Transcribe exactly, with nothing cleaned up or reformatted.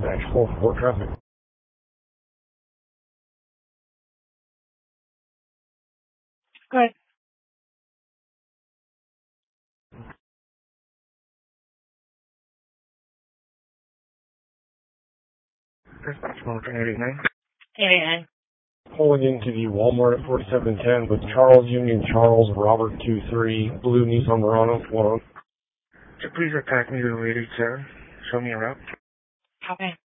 dispatch, four four traffic. Good. Dispatch one eight eight nine. eight eight nine. Pulling into the Walmart at forty-seven ten with Charles Union Charles Robert two three, blue Nissan Murano, one on. Could you please attack me to eight eight seven? Show me a route. Okay.